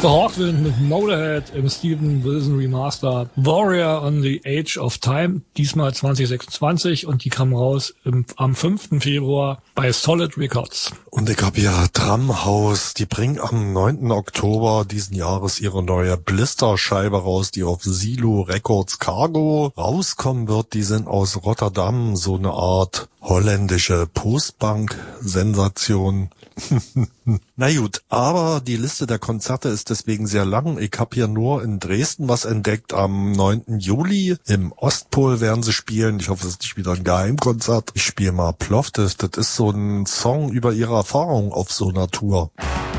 The Hawkwind mit Motorhead im Steven Wilson Remaster. Warrior on the Age of Time, diesmal 2026 und die kam raus am 5. Februar bei Solid Records. Und ich habe hier Drumhouse, die bringen am 9. Oktober diesen Jahres ihre neue Blister-Scheibe raus, die auf Silo Records Cargo rauskommen wird. Die sind aus Rotterdam, so eine Art holländische Postbank-Sensation. Na gut, aber die Liste der Konzerte ist deswegen sehr lang. Ich habe hier nur in Dresden was entdeckt. Am 9. Juli im Ostpol werden sie spielen. Ich hoffe, es ist nicht wieder ein Geheimkonzert. Ich spiele mal Plovdiv. Das ist so ein Song über ihre Erfahrung auf so einer Tour.